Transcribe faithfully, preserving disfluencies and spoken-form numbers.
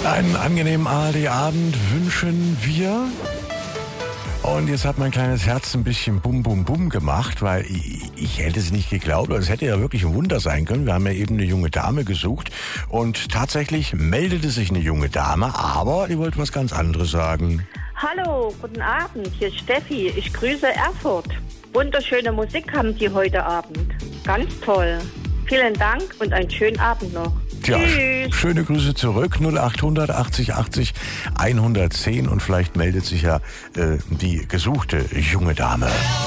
Einen angenehmen A R D-Abend wünschen wir. Und jetzt hat mein kleines Herz ein bisschen bum bum bum gemacht, weil ich, ich hätte es nicht geglaubt, aber es hätte ja wirklich ein Wunder sein können. Wir haben ja eben eine junge Dame gesucht und tatsächlich meldete sich eine junge Dame, aber die wollte was ganz anderes sagen. Hallo, guten Abend, hier ist Steffi. Ich grüße Erfurt. Wunderschöne Musik haben die heute Abend. Ganz toll. Vielen Dank und einen schönen Abend noch. Tja, Tschüss. Schöne Grüße zurück, null achthundert achtzig achtzig hundertzehn und vielleicht meldet sich ja äh, die gesuchte junge Dame.